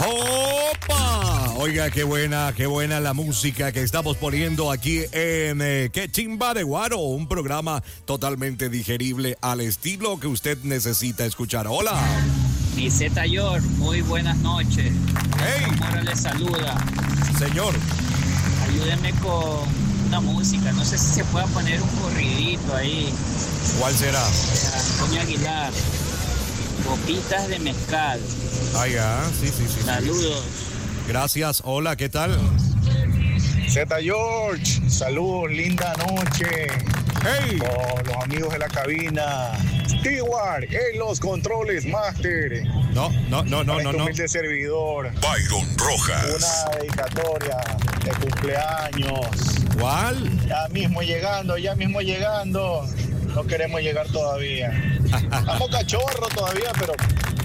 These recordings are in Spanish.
¡Opa! Oiga, qué buena la música que estamos poniendo aquí en Qué Chimba de Guaro, un programa totalmente digerible al estilo que usted necesita escuchar. Hola. Mi Z York, muy buenas noches. Hey. Mora le saluda. Señor. Ayúdeme con una música, no sé si se pueda poner un corridito ahí. ¿Cuál será? Antonio Aguilar. Copitas de mezcal. Ah, ya, sí. Saludos. Gracias, hola, ¿qué tal? Z George, saludos, linda noche. Hey. Con los amigos de la cabina. Stewart, en los controles master. No. Humilde servidor. Byron Rojas. Una dedicatoria de cumpleaños. ¿Cuál? Ya mismo llegando. No queremos llegar todavía. Estamos cachorros todavía, pero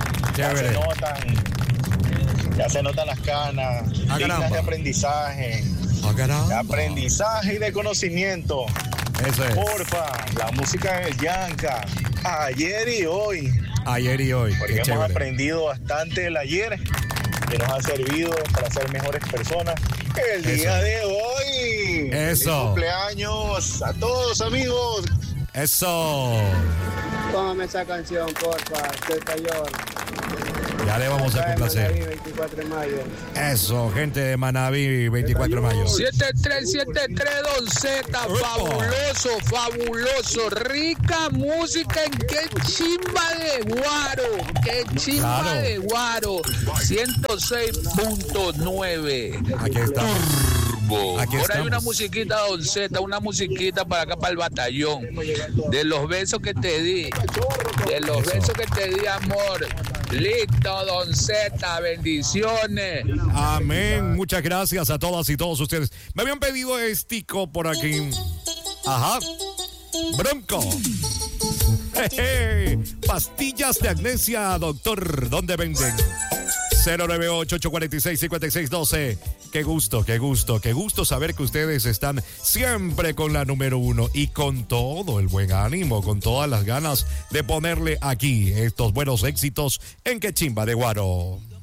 ya se notan las canas. Dignas de aprendizaje. De aprendizaje y de conocimiento. Eso es. Porfa, la música es Yanka. Ayer y hoy. Porque hemos aprendido bastante del ayer, que nos ha servido para ser mejores personas el día de hoy. Eso. ¡Feliz cumpleaños a todos, amigos! Eso. Póngame esa canción, porfa, Z York. Ya le vamos a complacer. 24 de mayo. Eso, gente de Manaví, 24 de mayo. 7373 Don Z, fabuloso, rica música en Qué Chimba de Guaro, de Guaro, 106.9. Aquí está. Ahora hay una musiquita, Don Z, una musiquita para acá, para el batallón, de los besos que te di, amor. Listo, Don Z, bendiciones. Amén, muchas gracias a todas y todos ustedes. Me habían pedido estico por aquí. Ajá. Bronco. Jeje. Pastillas de amnesia, doctor. ¿Dónde venden? 098-846-5612. Qué gusto saber que ustedes están siempre con la número uno y con todo el buen ánimo, con todas las ganas de ponerle aquí estos buenos éxitos en Qué Chimba de Guaro.